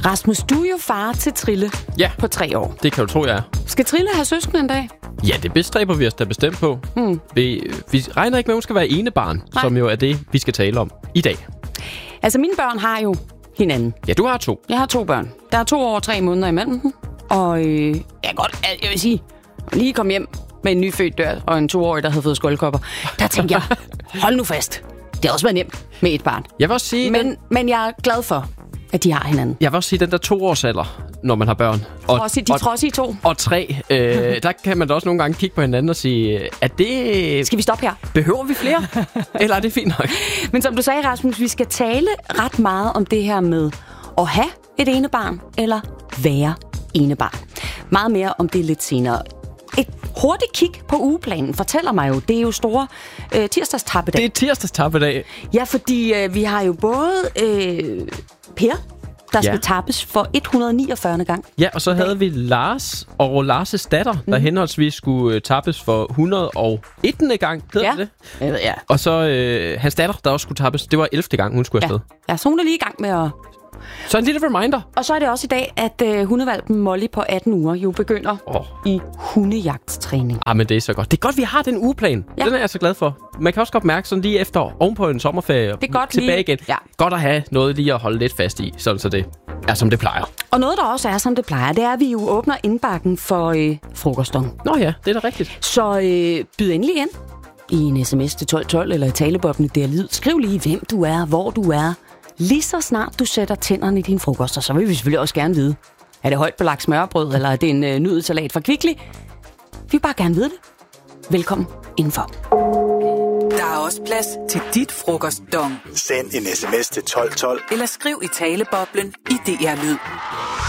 Rasmus, du er jo far til Trille på 3 år. Det kan du tro, jeg er. Skal Trille have søskende en dag? Ja, det bestræber vi os da bestemt på. Vi regner ikke med, at hun skal være enebarn, som jo er det, vi skal tale om i dag. Altså, mine børn har jo hinanden. Ja, du har 2. Jeg har 2 børn. Der er 2 år og 3 måneder imellem dem. Og jeg vil sige, lige kom hjem med en nyfødt dør og en 2-årig, der havde fået skoldkopper. Der tænkte jeg, hold nu fast. Det har også været nemt med et barn. Jeg vil også sige... Men jeg er glad for, at de har hinanden. Jeg vil også sige, den der 2-årsalder, når man har børn. De trodsige 2. Og 3. Der kan man da også nogle gange kigge på hinanden og sige, at det... Skal vi stoppe her? Behøver vi flere? Eller er det fint nok? Men som du sagde, Rasmus, vi skal tale ret meget om det her med at have et enebarn eller være enebarn. Meget mere om det lidt senere. Et hurtigt kig på ugeplanen fortæller mig jo, det er jo store tirsdagstappedag. Det er tirsdagstappedag. Ja, fordi vi har jo både Per, der skal tappes for 149. gang. Ja, og så havde vi Lars og Lars' datter, der henholdsvis skulle tappes for 101. gang. Hedder det? Ja. Og så hans datter, der også skulle tappes. Det var 11. gang, hun skulle afsted. Ja, så hun er lige i gang med at... Så en lille reminder. Og så er det også i dag, at hundehvalpen Molly på 18 uger jo begynder i hundejagtstræning. Men det er så godt. Det er godt, vi har den ugeplan. Ja. Den er jeg så glad for. Man kan også godt mærke sådan lige efter ovenpå en sommerferie det er godt tilbage igen. Ja. Godt at have noget lige at holde lidt fast i, sådan så det er som det plejer. Og noget, der også er som det plejer, det er, at vi jo åbner indbakken for frokostdong. Nå ja, det er da rigtigt. Så byd endelig ind i en sms til 1212 eller i taleboblen der lyd. Skriv lige, hvem du er, hvor du er. Lige så snart du sætter tænderne i din frokost, og så vil vi selvfølgelig også gerne vide, er det højt belagt smørbrød, eller er det en nudelsalat fra Kvickly? Vi vil bare gerne vide det. Velkommen indenfor. Der er også plads til dit frokostdong. Send en sms til 1212. Eller skriv i taleboblen i DR Lyd.